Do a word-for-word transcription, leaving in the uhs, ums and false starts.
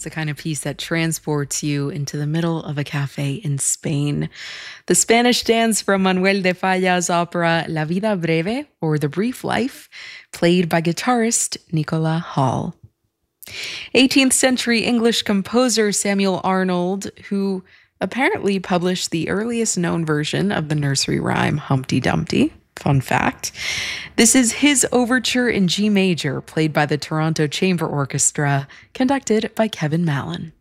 the kind of piece that transports you into the middle of a cafe in Spain. The Spanish dance from Manuel de Falla's opera La Vida Breve, or The Brief Life, played by guitarist Nicola Hall. eighteenth century English composer Samuel Arnold, who apparently published the earliest known version of the nursery rhyme Humpty Dumpty. Fun fact. This is his overture in G major, played by the Toronto Chamber Orchestra, conducted by Kevin Mallon.